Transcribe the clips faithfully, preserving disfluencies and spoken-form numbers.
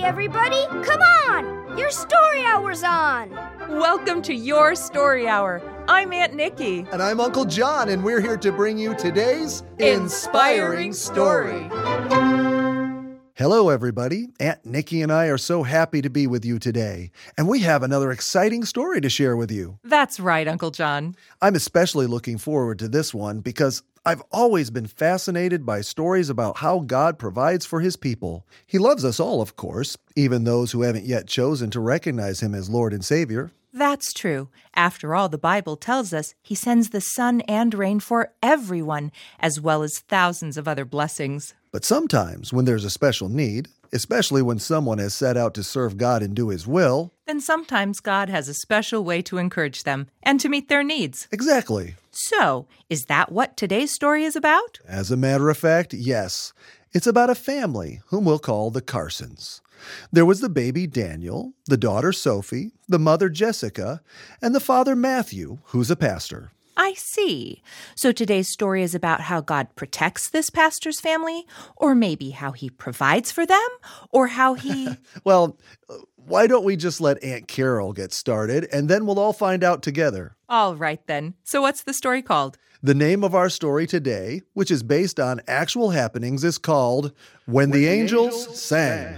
Hey, everybody, come on! Your story hour's on! Welcome to Your Story Hour. I'm Aunt Nikki. And I'm Uncle John, and we're here to bring you today's Inspiring, Inspiring Story. Hello, everybody. Aunt Nikki and I are so happy to be with you today, and we have another exciting story to share with you. That's right, Uncle John. I'm especially looking forward to this one because I've always been fascinated by stories about how God provides for His people. He loves us all, of course, even those who haven't yet chosen to recognize Him as Lord and Savior. That's true. After all, the Bible tells us He sends the sun and rain for everyone, as well as thousands of other blessings. But sometimes, when there's a special need, especially when someone has set out to serve God and do His will, then sometimes God has a special way to encourage them and to meet their needs. Exactly. So, is that what today's story is about? As a matter of fact, yes. It's about a family whom we'll call the Carsons. There was the baby Daniel, the daughter Sophie, the mother Jessica, and the father Matthew, who's a pastor. I see. So today's story is about how God protects this pastor's family, or maybe how He provides for them, or how He... Well, why don't we just let Aunt Carol get started, and then we'll all find out together. All right, then. So what's the story called? The name of our story today, which is based on actual happenings, is called When, when the, the Angels, Angels Sang.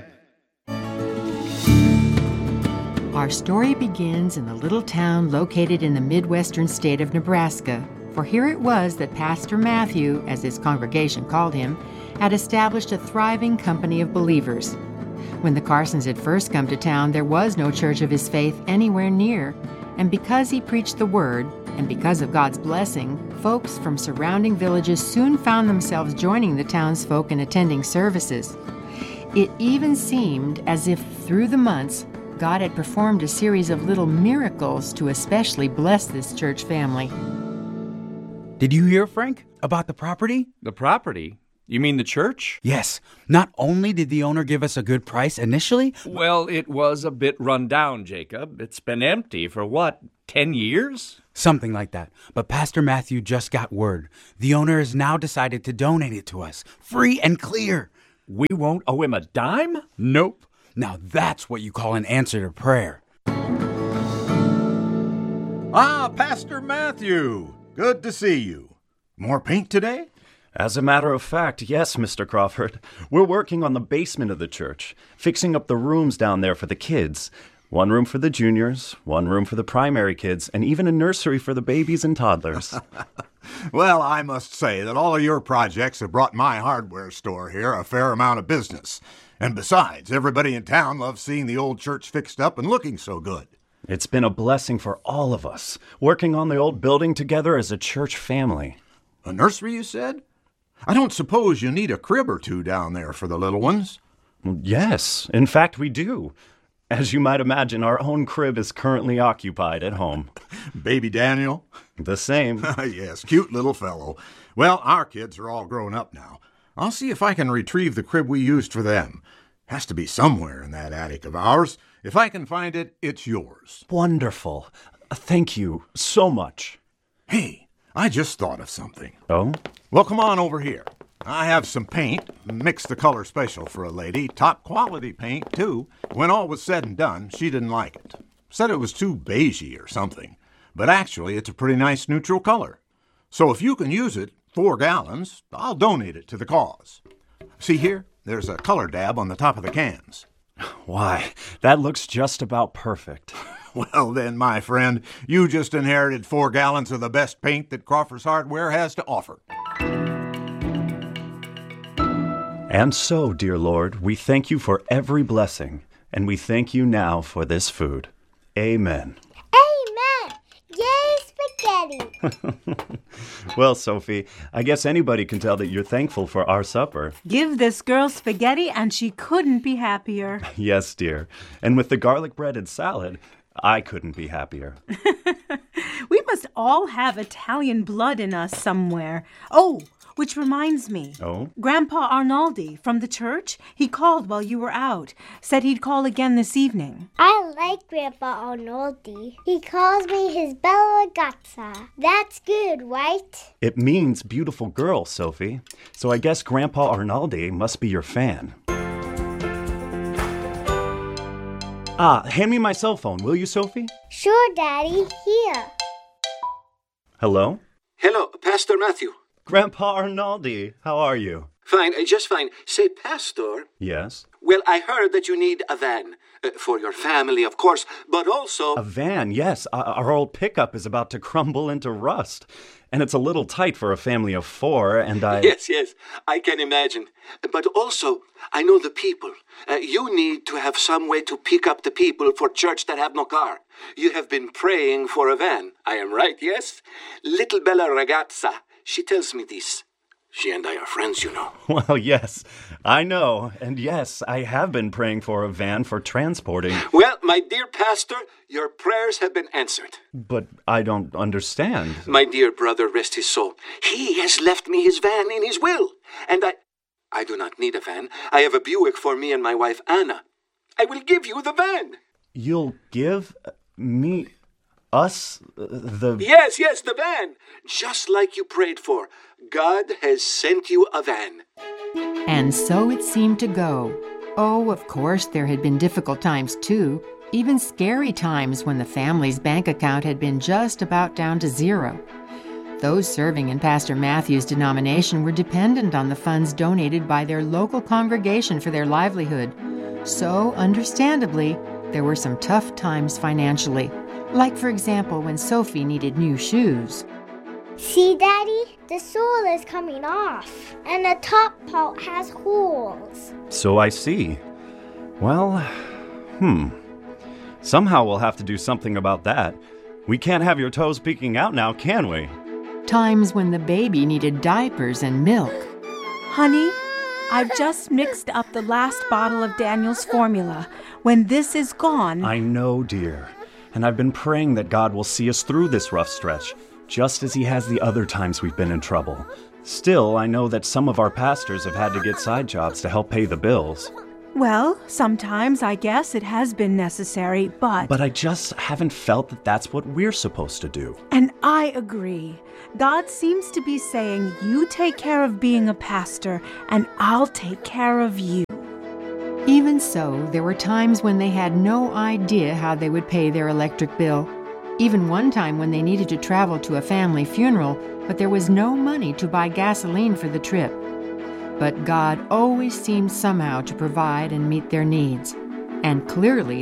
Our story begins in the little town located in the Midwestern state of Nebraska, for here it was that Pastor Matthew, as his congregation called him, had established a thriving company of believers. When the Carsons had first come to town, there was no church of his faith anywhere near, and because he preached the word, and because of God's blessing, folks from surrounding villages soon found themselves joining the townsfolk in attending services. It even seemed as if through the months, God had performed a series of little miracles to especially bless this church family. Did you hear, Frank, about the property? The property? You mean the church? Yes. Not only did the owner give us a good price initially... Well, it was a bit run down, Jacob. It's been empty for what, ten years? Something like that. But Pastor Matthew just got word. The owner has now decided to donate it to us, free and clear. We won't owe him a dime? Nope. Now that's what you call an answer to prayer. Ah, Pastor Matthew. Good to see you. More paint today? As a matter of fact, yes, Mister Crawford. We're working on the basement of the church, fixing up the rooms down there for the kids. One room for the juniors, one room for the primary kids, and even a nursery for the babies and toddlers. Well, I must say that all of your projects have brought my hardware store here a fair amount of business. And besides, everybody in town loves seeing the old church fixed up and looking so good. It's been a blessing for all of us, working on the old building together as a church family. A nursery, you said? I don't suppose you need a crib or two down there for the little ones? Yes, in fact, we do. As you might imagine, our own crib is currently occupied at home. Baby Daniel? The same. Yes, cute little fellow. Well, our kids are all grown up now. I'll see if I can retrieve the crib we used for them. Has to be somewhere in that attic of ours. If I can find it, it's yours. Wonderful. Thank you so much. Hey, I just thought of something. Oh? Well, come on over here. I have some paint, mixed the color special for a lady, top quality paint, too. When all was said and done, she didn't like it. Said it was too beigey or something. But actually, it's a pretty nice neutral color. So if you can use it, four gallons, I'll donate it to the cause. See here? There's a color dab on the top of the cans. Why, that looks just about perfect. Well then, my friend, you just inherited four gallons of the best paint that Crawford's Hardware has to offer. And so, dear Lord, we thank you for every blessing, and we thank you now for this food. Amen. Amen! Yay, spaghetti! Well, Sophie, I guess anybody can tell that you're thankful for our supper. Give this girl spaghetti, and she couldn't be happier. Yes, dear. And with the garlic bread and salad, I couldn't be happier. We must all have Italian blood in us somewhere. Oh, which reminds me. Oh? Grandpa Arnaldi from the church, he called while you were out. Said he'd call again this evening. I like Grandpa Arnaldi. He calls me his bella ragazza. That's good, right? It means beautiful girl, Sophie. So I guess Grandpa Arnaldi must be your fan. Ah, hand me my cell phone, will you, Sophie? Sure, Daddy. Here. Hello? Hello, Pastor Matthew. Grandpa Arnaldi, how are you? Fine, uh, just fine. Say, Pastor. Yes? Well, I heard that you need a van. Uh, for your family, of course, but also... A van, yes. Our, our old pickup is about to crumble into rust. And it's a little tight for a family of four, and I... Yes, yes, I can imagine. But also, I know the people. Uh, you need to have some way to pick up the people for church that have no car. You have been praying for a van. I am right, yes? Little Bella Ragazza, she tells me this. She and I are friends, you know. Well, yes, I know. And yes, I have been praying for a van for transporting. Well, my dear pastor, your prayers have been answered. But I don't understand. My dear brother, rest his soul. He has left me his van in his will. And I... I do not need a van. I have a Buick for me and my wife, Anna. I will give you the van. You'll give me... us the... Yes, yes, the van. Just like you prayed for. God has sent you a van. And so it seemed to go. Oh, of course, there had been difficult times, too. Even scary times when the family's bank account had been just about down to zero. Those serving in Pastor Matthew's denomination were dependent on the funds donated by their local congregation for their livelihood. So, understandably, there were some tough times financially. Like, for example, when Sophie needed new shoes. See, Daddy? The sole is coming off, and the top part has holes. So I see. Well, hmm. Somehow we'll have to do something about that. We can't have your toes peeking out now, can we? Times when the baby needed diapers and milk. Honey, I've just mixed up the last bottle of Daniel's formula. When this is gone... I know, dear. And I've been praying that God will see us through this rough stretch, just as he has the other times we've been in trouble. Still, I know that some of our pastors have had to get side jobs to help pay the bills. Well, sometimes I guess it has been necessary, but... But I just haven't felt that that's what we're supposed to do. And I agree. God seems to be saying, you take care of being a pastor, and I'll take care of you. Even so, there were times when they had no idea how they would pay their electric bill. Even one time when they needed to travel to a family funeral, but there was no money to buy gasoline for the trip. But God always seemed somehow to provide and meet their needs. And clearly,